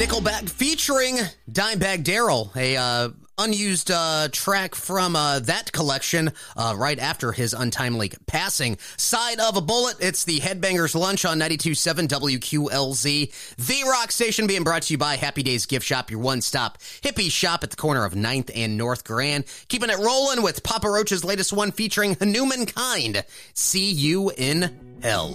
Nickelback featuring Dimebag Darrell, a unused track from that collection right after his untimely passing. Side of a Bullet, it's the Headbangers Lunch on 92.7 WQLZ. The rock station being brought to you by Happy Days Gift Shop, your one-stop hippie shop at the corner of 9th and North Grand. Keeping it rolling with Papa Roach's latest one featuring Humankind. See You in Hell.